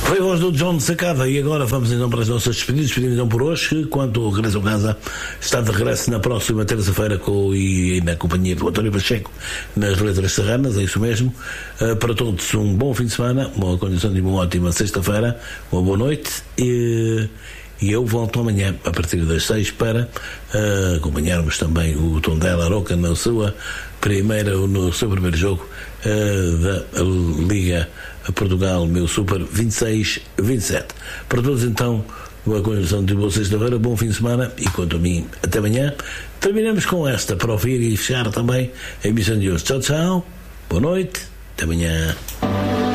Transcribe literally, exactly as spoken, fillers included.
Foi a voz do John Sacada e agora vamos então para as nossas despedidas. Despedimos então por hoje, quanto ao regresso a casa, está de regresso na próxima terça-feira com, e na companhia do António Pacheco nas Letras Serranas, é isso mesmo. Uh, para todos um bom fim de semana, uma condição de uma ótima sexta-feira, uma boa noite e, e eu volto amanhã a partir das seis para uh, acompanharmos também o Tondela Aroca na sua primeira, no seu primeiro jogo uh, da Liga Portugal, meu Super vinte e seis vinte e sete. Para todos então, uma conjunção de boa sexta-feira, bom fim de semana e quanto a mim, até amanhã. Terminamos com esta para ouvir e fechar também a emissão de hoje. Tchau, tchau, boa noite, até amanhã.